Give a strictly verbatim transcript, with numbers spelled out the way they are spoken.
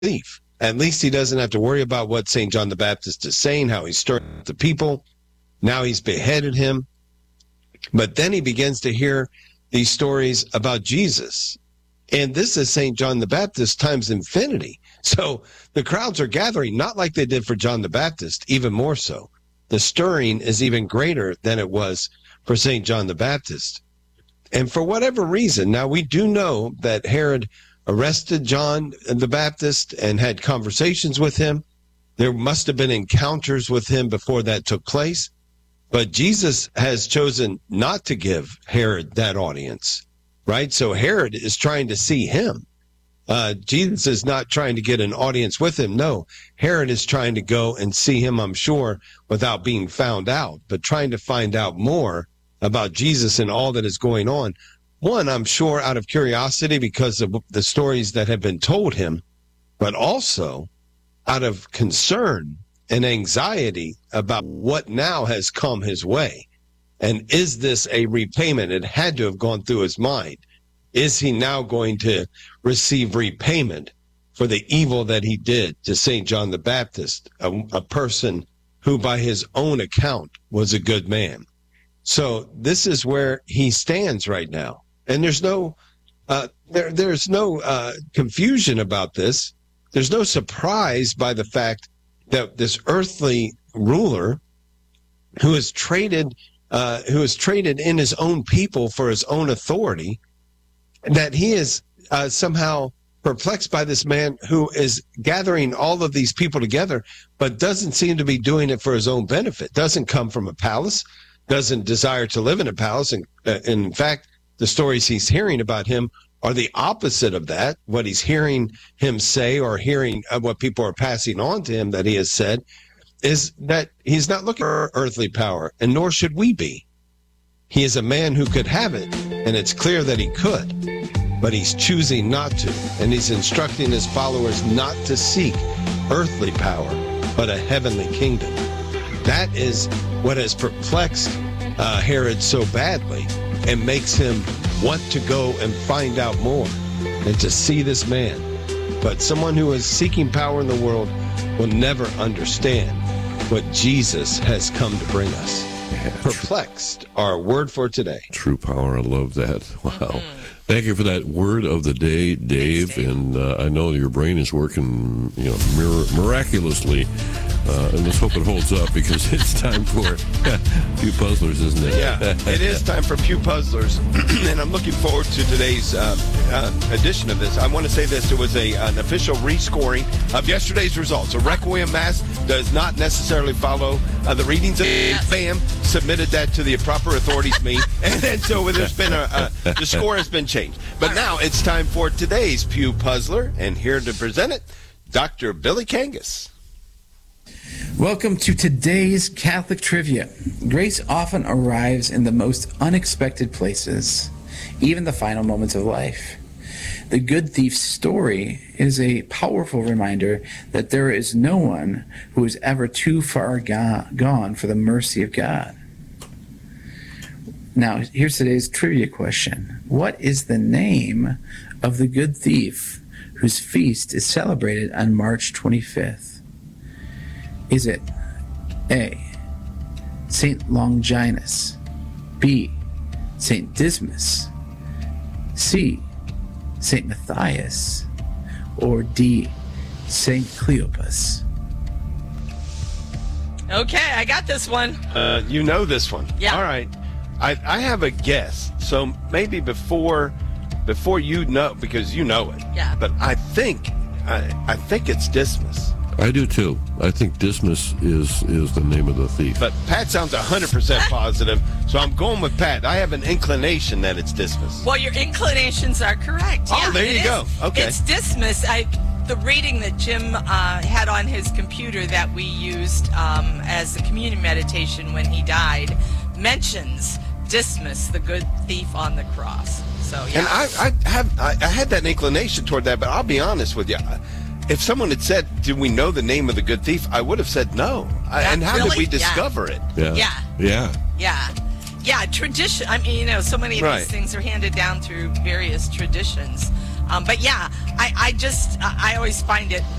thief. At least he doesn't have to worry about what Saint John the Baptist is saying, how he's stirring up the people. Now he's beheaded him. But then he begins to hear these stories about Jesus. And this is Saint John the Baptist times infinity. So the crowds are gathering, not like they did for John the Baptist, even more so. The stirring is even greater than it was for Saint John the Baptist. And for whatever reason, now we do know that Herod arrested John the Baptist and had conversations with him. There must have been encounters with him before that took place. But Jesus has chosen not to give Herod that audience, right? So Herod is trying to see him. Uh, Jesus is not trying to get an audience with him. No, Herod is trying to go and see him, I'm sure, without being found out, but trying to find out more about Jesus and all that is going on. One, I'm sure, out of curiosity because of the stories that have been told him, but also out of concern and anxiety about what now has come his way. And is this a repayment? It had to have gone through his mind. Is he now going to receive repayment for the evil that he did to Saint John the Baptist, a, a person who by his own account was a good man? So this is where he stands right now. And there's no uh, there, there's no uh, confusion about this. There's no surprise by the fact that this earthly ruler who has traded uh, who has traded in his own people for his own authority, that he is uh, somehow perplexed by this man who is gathering all of these people together, but doesn't seem to be doing it for his own benefit, doesn't come from a palace, doesn't desire to live in a palace. And uh, in fact, the stories he's hearing about him are the opposite of that. What he's hearing him say, or hearing uh, what people are passing on to him that he has said, is that he's not looking for earthly power, and nor should we be. He is a man who could have it, and it's clear that he could, but he's choosing not to, and he's instructing his followers not to seek earthly power, but a heavenly kingdom. That is what has perplexed uh, Herod so badly and makes him want to go and find out more and to see this man. But someone who is seeking power in the world will never understand what Jesus has come to bring us. Yeah, perplexed, our word for today. True power. I love that. Wow. Mm-hmm. Thank you for that word of the day, Dave. Thanks, Dave. And uh, I know your brain is working, you know, mir- miraculously. Uh, and let's hope it holds up, because it's time for Pew Puzzlers, isn't it? Yeah, it is time for Pew Puzzlers. And I'm looking forward to today's uh, uh, edition of this. I want to say this. It was a, an official rescoring of yesterday's results. A Requiem Mass does not necessarily follow uh, the readings of Bam submitted that to the proper authorities, me. And then so there's been a, a, the score has been changed. But now it's time for today's Pew Puzzler. And here to present it, Doctor Billy Kangas. Welcome to today's Catholic Trivia. Grace often arrives in the most unexpected places, even the final moments of life. The good thief's story is a powerful reminder that there is no one who is ever too far go- gone for the mercy of God. Now, here's today's trivia question. What is the name of the good thief whose feast is celebrated on March twenty-fifth? Is it A, Saint Longinus, B, Saint Dismas, C, Saint Matthias, or D, Saint Cleopas? Okay, I got this one. Uh, you know this one. Yeah. All right. I, I have a guess. So maybe before before you know, because you know it. Yeah. But I think I, I think it's Dismas. I do too. I think Dismas is is the name of the thief. But Pat sounds one hundred percent positive, so I'm going with Pat. I have an inclination that it's Dismas. Well, your inclinations are correct. Oh, yeah, there you is. go. Okay. It's Dismas. I, the reading that Jim uh, had on his computer that we used um, as the communion meditation when he died mentions Dismas, the good thief on the cross. So yeah. And I, I have I, I had that inclination toward that, but I'll be honest with you. If someone had said, "Do we know the name of the good thief?" I would have said no. I, and how really? did we discover yeah. it? Yeah. Yeah. Yeah. Yeah. Yeah. Tradition. I mean, you know, so many of right. these things are handed down through various traditions. Um, but yeah, I, I just, I always find it